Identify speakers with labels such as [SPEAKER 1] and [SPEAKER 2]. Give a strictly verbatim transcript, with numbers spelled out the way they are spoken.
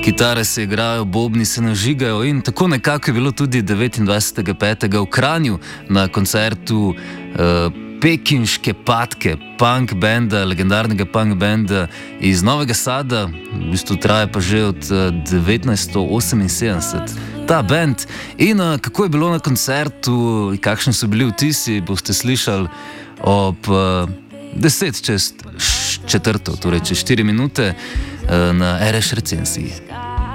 [SPEAKER 1] kitare se igrajo, bobni se nažigajo in tako nekako je bilo tudi devetindvajsetega petega v Kranju na koncertu uh, Pekinške patke, punk benda, legendarnega punk benda iz Novega Sada, v bistvu traja pa že od uh, devetnajststo oseminsedemdeset. Ta bend in uh, kako je bilo na koncertu, kakšni so bili vtisi, boste slišali ob uh, deset čez četrto, torej čez štiri minute uh, na R Š recenziji.